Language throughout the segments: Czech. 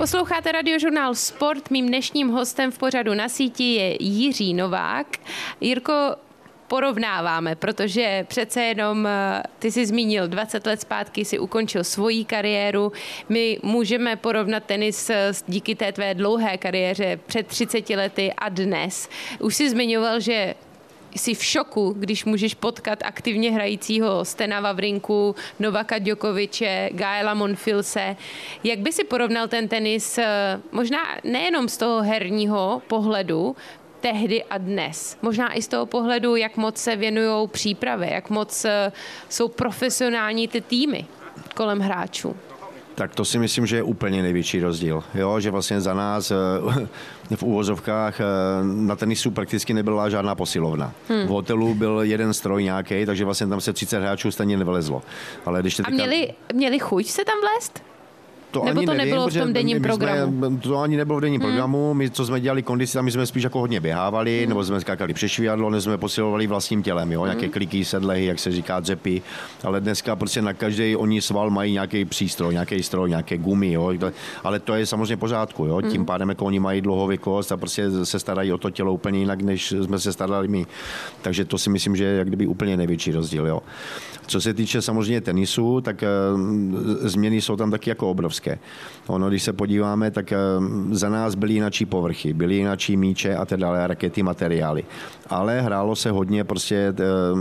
Posloucháte Radiožurnál Sport. Mým dnešním hostem v pořadu Na síti je Jiří Novák. Jirko, porovnáváme, protože přece jenom ty jsi zmínil, 20 let zpátky si ukončil svoji kariéru. My můžeme porovnat tenis díky té tvé dlouhé kariéře před 30 lety a dnes. Už jsi zmiňoval, že jsi v šoku, když můžeš potkat aktivně hrajícího Stena Wawrinku, Novaka Djokoviče, Gaela Monfilse. Jak by si porovnal ten tenis možná nejenom z toho herního pohledu, tehdy a dnes. Možná i z toho pohledu, jak moc se věnujou přípravě, jak moc jsou profesionální ty týmy kolem hráčů. Tak to si myslím, že je úplně největší rozdíl. Jo, že vlastně za nás v uvozovkách na tenisu prakticky nebyla žádná posilovna. V hotelu byl jeden stroj nějaký, takže vlastně tam se 30 hráčů stejně nevylezlo. Ale když a měli chuť se tam vlézt? To nebo ani to nevím, nebylo v tom denním programu? To ani nebylo v denním programu. My, co jsme dělali kondici, tam my jsme spíš jako hodně běhávali, nebo jsme skákali přes švihadlo, nebo jsme posilovali vlastním tělem, jo? Nějaké kliky, sedlehy, jak se říká, dřepy. Ale dneska prostě na každý oni sval mají nějaký přístroj, nějaký stroj, nějaké gumy, jo? Ale to je samozřejmě pořádku, jo? Tím pádem jako oni mají dlouhověkost a prostě se starají o to tělo úplně jinak, než jsme se starali my. Takže to si myslím, že je jak kdyby úplně největší rozdíl, jo? Co se týče samozřejmě tenisu, tak změny jsou tam taky jako obrovské. Ono, když se podíváme, tak za nás byly jináčí povrchy, byly jináčí míče a teda rakety, materiály. Ale hrálo se hodně prostě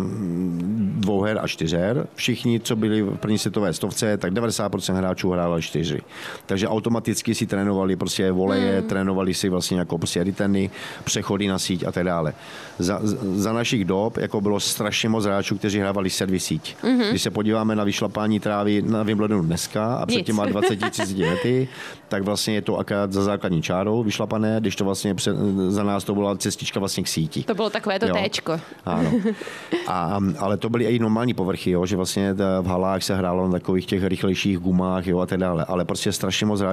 dvouher a čtyřher. Všichni, co byli v první světové stovce, tak 90% hráčů hrálo čtyři. Takže automaticky si trénovali prostě voleje, trénovali si vlastně jako prostě returny, přechody na síť a tak dále. Za našich dob jako bylo strašně moc hráčů, kteří hrávali servis síť. Když se podíváme na vyšlapání trávy na Wimbledonu dneska a před těma 20-30 lety, tak vlastně je to akorát za základní čárou vyšlapané, když to vlastně za nás to byla cestička vlastně k síti. To bylo takové to téčko. Ano. Ale to byly i normální povrchy, jo, že vlastně v halách se hrálo na takových těch rychlejších gumách, jo, a tak dále. Ale prostě strašně moc